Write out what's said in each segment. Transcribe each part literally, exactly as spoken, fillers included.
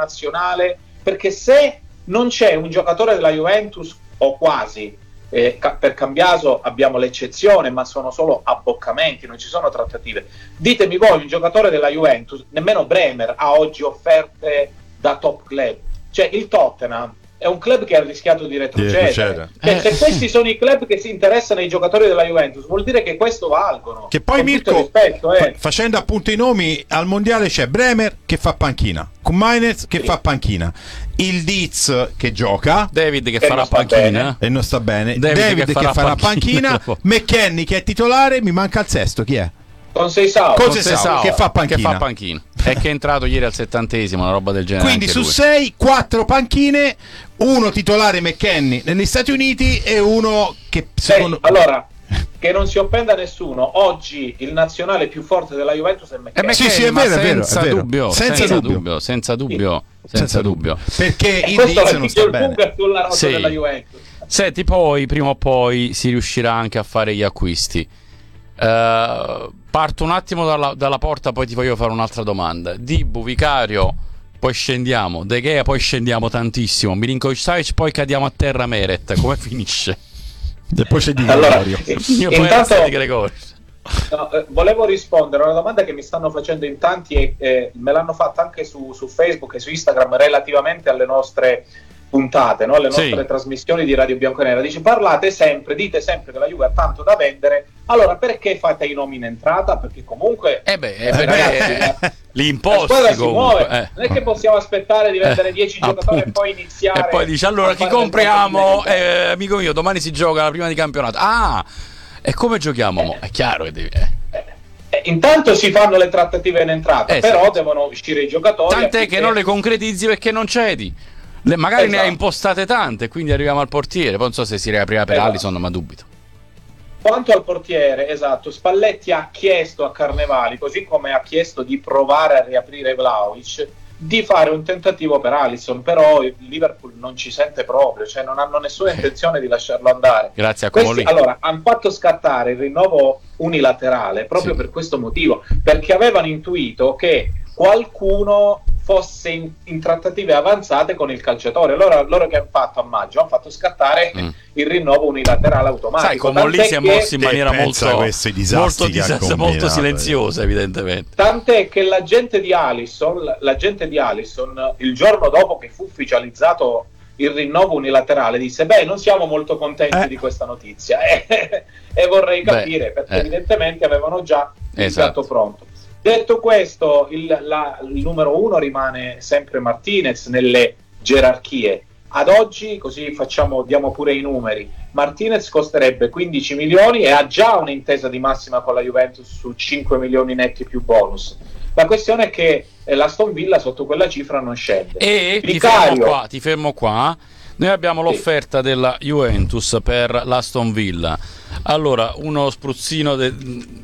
nazionale, perché se non c'è un giocatore della Juventus, o quasi, eh, ca- per Cambiaso abbiamo l'eccezione, ma sono solo abboccamenti, non ci sono trattative. Ditemi voi, un giocatore della Juventus, nemmeno Bremer ha oggi offerte da top club. Cioè il Tottenham è un club che ha rischiato di retrocedere. Eh. Se questi sono i club che si interessano ai giocatori della Juventus, vuol dire che questo valgono. Che poi, con Mirko, tutto rispetto, eh. facendo appunto i nomi, al mondiale c'è Bremer che fa panchina, Kumainez che sì. fa panchina, il Diz che gioca, David che, che farà non sta panchina bene. e non sta bene, David, David, che che, farà farà panchina. panchina, McKennie che è titolare, mi manca il sesto, chi è? Con Seisao. Con Con Seisao, Seisao, che fa panchina. che fa panchina. E che è entrato ieri al settantesimo, una roba del genere. Quindi anche su lui. sei, quattro panchine, uno titolare McKennie negli Stati Uniti e uno che secondo... Sì, allora, che non si offenda nessuno, oggi il nazionale più forte della Juventus è Eh, McKennie. Sì, sì, è ma vero, è vero, senza è vero. dubbio, Senza senza dubbio. dubbio, senza dubbio, senza dubbio. Perché E il questo Diz è non sta il bene. bunker sulla rotta Sì. della Juventus. Senti, poi prima o poi si riuscirà anche a fare gli acquisti. Uh, parto un attimo dalla, dalla porta, poi ti voglio fare un'altra domanda. Dibu, Vicario, poi scendiamo. De Gea, poi scendiamo tantissimo. Milinkovic-Savic, poi cadiamo a terra. Meret, come finisce? E poi c'è Di Allora, Gregorio. Io poi intanto era di Gregorio. no, eh, volevo rispondere a una domanda che mi stanno facendo in tanti e eh, me l'hanno fatta anche su, su Facebook e su Instagram relativamente alle nostre puntate, no? Alle Sì. nostre trasmissioni di Radio Bianconera. Dice: parlate sempre, dite sempre che la Juve ha tanto da vendere, allora perché fate i nomi in entrata? Perché comunque Eh beh, eh, Eh perché ragazzi, li la imposti squadra si comunque. muove, eh. non è che possiamo aspettare di vendere dieci Eh, giocatori e appunto. poi iniziare E poi dice: allora a chi fare compriamo? del Eh, amico mio, domani si gioca la prima di campionato. Ah, e come giochiamo? mo? È chiaro che devi. eh. Eh, intanto si fanno le trattative in entrata, Eh, però sì. devono uscire i giocatori. Tant'è affinché- che non le concretizzi perché non cedi. Le- magari ne Esatto. hai impostate tante, quindi arriviamo al portiere. Poi non so se si riaprirà per Esatto. Alisson, ma dubito. Quanto al portiere, esatto, Spalletti ha chiesto a Carnevali, così come ha chiesto di provare a riaprire Vlahovic, di fare un tentativo per Alisson, però il Liverpool non ci sente proprio, cioè non hanno nessuna intenzione di lasciarlo andare. Grazie a Questi, Comolli. allora, hanno fatto scattare il rinnovo unilaterale proprio Sì. per questo motivo, perché avevano intuito che qualcuno fosse in, in trattative avanzate con il calciatore. Allora loro che hanno fatto a maggio? Hanno fatto scattare Mm. il rinnovo unilaterale automatico. Sai, Comolli Tant'è si è che- mosso in Te maniera pensa molto, a questi disastri molto, che ha disas- molto combinato, silenziosa, evidentemente. Tant'è che l'agente di Alisson, l'agente di Alisson, il giorno dopo che fu ufficializzato il rinnovo unilaterale, disse: beh, non siamo molto contenti Eh. di questa notizia. e vorrei capire, Beh, perché eh. evidentemente avevano già il Esatto. piatto pronto. Detto questo, il, la- il numero uno rimane sempre Martinez nelle gerarchie. Ad oggi, così facciamo, diamo pure i numeri, Martinez costerebbe quindici milioni e ha già un'intesa di massima con la Juventus su cinque milioni netti più bonus. La questione è che eh, l'Aston Villa sotto quella cifra non scende. E ti Vicario- fermo qua, ti fermo qua. Noi abbiamo Sì. l'offerta della Juventus per l'Aston Villa. Allora, uno spruzzino de-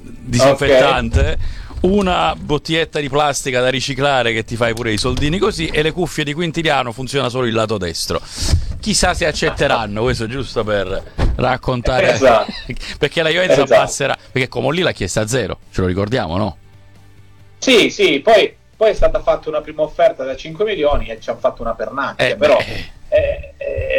disinfettante, una bottiglietta di plastica da riciclare che ti fai pure i soldini così, e le cuffie di Quintiliano, funziona solo il lato destro. Chissà se accetteranno, questo giusto per raccontare. Esatto. Perché la Juventus Esatto. abbasserà, perché Comolli l'ha chiesta a zero, ce lo ricordiamo, no? Sì, sì, poi, poi è stata fatta una prima offerta da cinque milioni e ci hanno fatto una pernacchia, Eh, però beh. eh,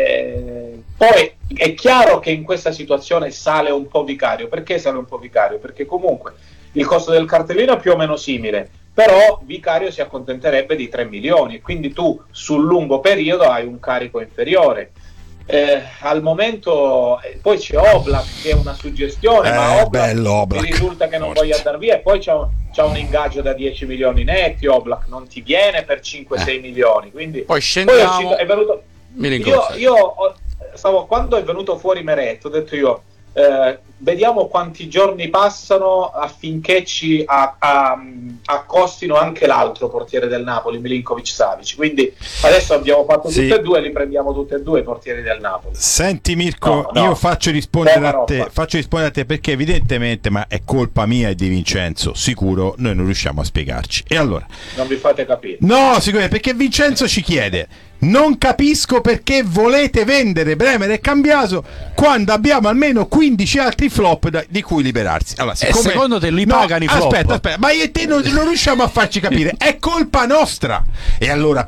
eh, poi è chiaro che in questa situazione sale un po' Vicario. Perché sale un po' Vicario? Perché comunque il costo del cartellino è più o meno simile, però Vicario si accontenterebbe di tre milioni e quindi tu sul lungo periodo hai un carico inferiore. Eh, al momento eh, poi c'è Oblak che è una suggestione, Eh, ma Oblak, bello Oblak. mi risulta che non Forte. voglia andare via, e poi c'ha un, c'ha un ingaggio da dieci milioni netti. Oblak non ti viene per cinque sei milioni, quindi Poi poi è, scendiamo. uscito- è venuto Mi io, rincorsa. io ho- stavo, quando è venuto fuori Meret, ho detto io eh, vediamo quanti giorni passano affinché ci a- a- accostino anche l'altro portiere del Napoli, Milinkovic-Savic. Quindi adesso abbiamo fatto Sì. tutte e due, li prendiamo tutte e due i portieri del Napoli. Senti Mirko, No, no. io faccio rispondere Ferma a te, roba. faccio rispondere a te perché evidentemente, ma è colpa mia e di Vincenzo, sicuro, noi non riusciamo a spiegarci. E allora, Non vi fate capire. no, sicuramente perché Vincenzo ci chiede: non capisco perché volete vendere Bremer e Cambiaso quando abbiamo almeno quindici altri flop da- di cui liberarsi. Allora, siccome... secondo te li No, pagano i flop? Aspetta, aspetta, ma io e te non, non riusciamo a farci capire. È colpa nostra. E allora